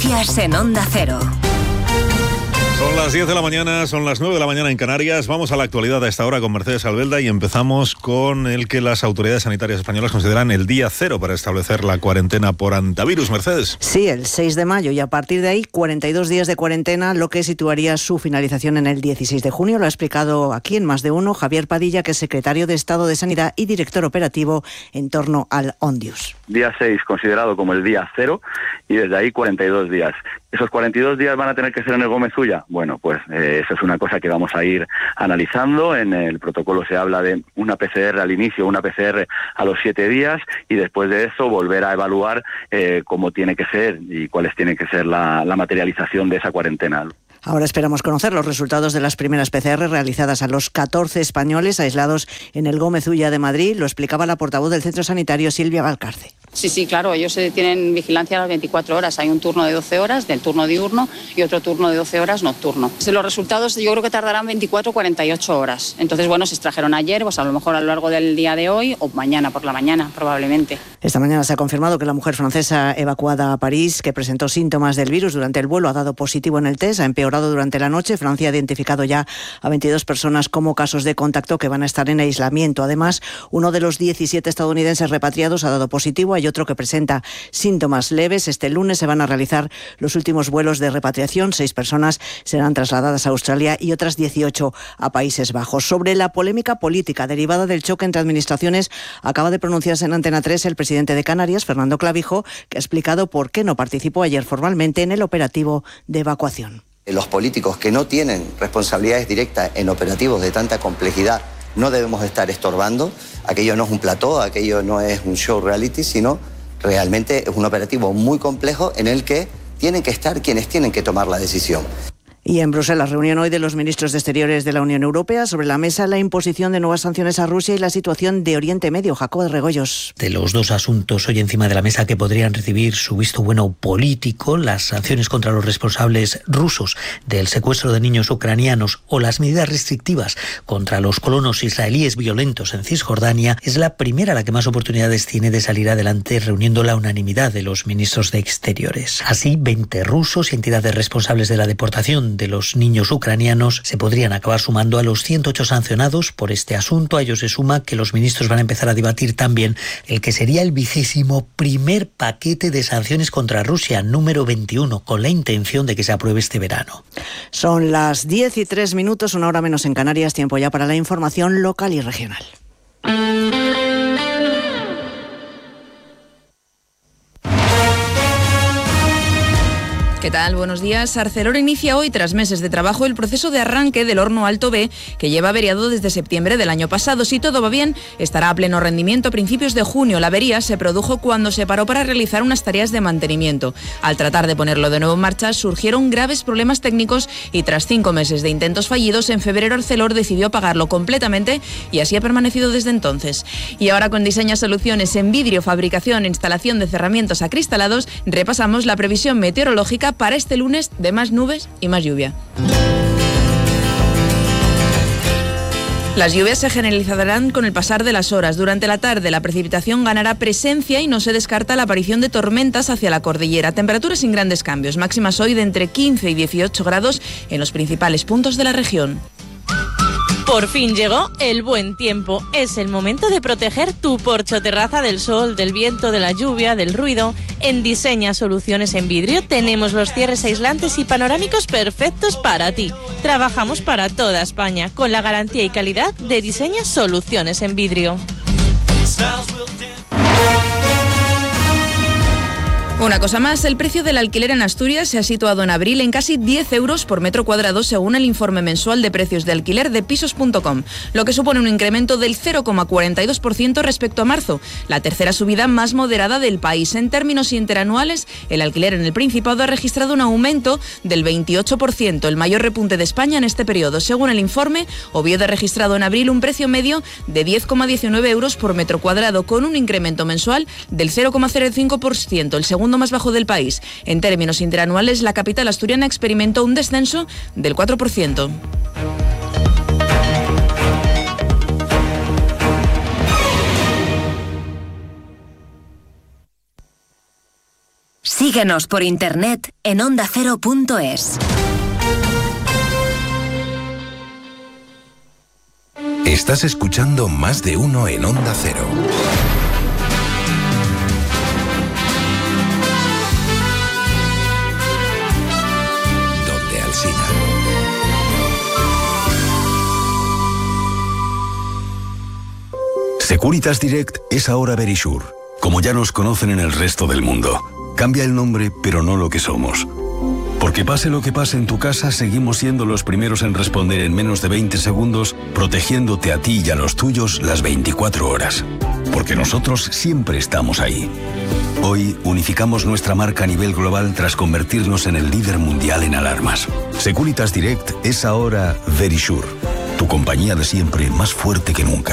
Noticias en Onda Cero. Son las 10 de la mañana, son las 9 de la mañana en Canarias. Vamos a la actualidad a esta hora con Mercedes Albelda y empezamos con el que las autoridades sanitarias españolas consideran el día cero para establecer la cuarentena por hantavirus. Mercedes. Sí, el 6 de mayo y a partir de ahí 42 días de cuarentena, lo que situaría su finalización en el 16 de junio. Lo ha explicado aquí en Más de Uno Javier Padilla, que es secretario de Estado de Sanidad y director operativo en torno al Ondius. Día 6 considerado como el día cero y desde ahí 42 días. ¿Esos 42 días van a tener que ser en el Gómez Ulla? Bueno, pues eso es una cosa que vamos a ir analizando. En el protocolo se habla de una PCR al inicio, una PCR a los 7 días y después de eso volver a evaluar cómo tiene que ser y cuáles tiene que ser la materialización de esa cuarentena. Ahora esperamos conocer los resultados de las primeras PCR realizadas a los 14 españoles aislados en el Gómez Ulla de Madrid. Lo explicaba la portavoz del centro sanitario, Silvia Valcarce. Sí, claro, ellos tienen vigilancia a las 24 horas. Hay un turno de 12 horas del turno diurno y otro turno de 12 horas nocturno. Los resultados yo creo que tardarán 24 o 48 horas. Entonces, bueno, se extrajeron ayer, pues a lo mejor a lo largo del día de hoy o mañana por la mañana, probablemente. Esta mañana se ha confirmado que la mujer francesa evacuada a París, que presentó síntomas del virus durante el vuelo, ha dado positivo en el test, ha empeorado durante la noche. Francia ha identificado ya a 22 personas como casos de contacto que van a estar en aislamiento. Además, uno de los 17 estadounidenses repatriados ha dado positivo. Hay otro que presenta síntomas leves. Este lunes se van a realizar los últimos vuelos de repatriación. 6 personas serán trasladadas a Australia y otras 18 a Países Bajos. Sobre la polémica política derivada del choque entre administraciones, acaba de pronunciarse en Antena 3 el presidente de Canarias, Fernando Clavijo, que ha explicado por qué no participó ayer formalmente en el operativo de evacuación. Los políticos que no tienen responsabilidades directas en operativos de tanta complejidad no debemos estar estorbando. Aquello no es un plató, aquello no es un show reality, sino realmente es un operativo muy complejo en el que tienen que estar quienes tienen que tomar la decisión. Y en Bruselas, reunión hoy de los ministros de Exteriores de la Unión Europea. Sobre la mesa, la imposición de nuevas sanciones a Rusia y la situación de Oriente Medio. Jacobo de Regoyos. De los dos asuntos hoy encima de la mesa que podrían recibir su visto bueno político, las sanciones contra los responsables rusos del secuestro de niños ucranianos o las medidas restrictivas contra los colonos israelíes violentos en Cisjordania, es la primera la que más oportunidades tiene de salir adelante reuniendo la unanimidad de los ministros de Exteriores. Así, 20 rusos y entidades responsables de la deportación de los niños ucranianos se podrían acabar sumando a los 108 sancionados por este asunto. A ello se suma que los ministros van a empezar a debatir también el que sería el 21º paquete de sanciones contra Rusia, número 21, con la intención de que se apruebe este verano. Son las 10:03, 1 hora menos en Canarias, tiempo ya para la información local y regional. ¿Qué tal? Buenos días. Arcelor inicia hoy, tras meses de trabajo, el proceso de arranque del horno Alto B, que lleva averiado desde septiembre del año pasado. Si todo va bien, estará a pleno rendimiento a principios de junio. La avería se produjo cuando se paró para realizar unas tareas de mantenimiento. Al tratar de ponerlo de nuevo en marcha, surgieron graves problemas técnicos y tras 5 meses de intentos fallidos, en febrero Arcelor decidió apagarlo completamente y así ha permanecido desde entonces. Y ahora, con Diseña Soluciones en vidrio, fabricación e instalación de cerramientos acristalados, repasamos la previsión meteorológica para este lunes de más nubes y más lluvia. Las lluvias se generalizarán con el pasar de las horas. Durante la tarde la precipitación ganará presencia y no se descarta la aparición de tormentas hacia la cordillera. Temperaturas sin grandes cambios, máximas hoy de entre 15 y 18 grados en los principales puntos de la región. Por fin llegó el buen tiempo. Es el momento de proteger tu porche o terraza del sol, del viento, de la lluvia, del ruido. En Diseña Soluciones en Vidrio tenemos los cierres aislantes y panorámicos perfectos para ti. Trabajamos para toda España con la garantía y calidad de Diseña Soluciones en Vidrio. Una cosa más, el precio del alquiler en Asturias se ha situado en abril en casi 10 euros por metro cuadrado según el informe mensual de precios de alquiler de pisos.com, lo que supone un incremento del 0,42% respecto a marzo, la tercera subida más moderada del país. En términos interanuales, el alquiler en el Principado ha registrado un aumento del 28%, el mayor repunte de España en este periodo. Según el informe, Oviedo ha registrado en abril un precio medio de 10,19 euros por metro cuadrado, con un incremento mensual del 0,05%, el segundo más bajo del país. En términos interanuales, la capital asturiana experimentó un descenso del 4%. Sigue Síguenos por internet en ondacero.es. Estás escuchando Más de Uno en Onda Cero. Donde Alsina. Securitas Direct es ahora Verisure, como ya nos conocen en el resto del mundo. Cambia el nombre, pero no lo que somos. Porque pase lo que pase en tu casa, seguimos siendo los primeros en responder en menos de 20 segundos, protegiéndote a ti y a los tuyos las 24 horas. Porque nosotros siempre estamos ahí. Hoy unificamos nuestra marca a nivel global tras convertirnos en el líder mundial en alarmas. Securitas Direct es ahora Verisure, tu compañía de siempre más fuerte que nunca.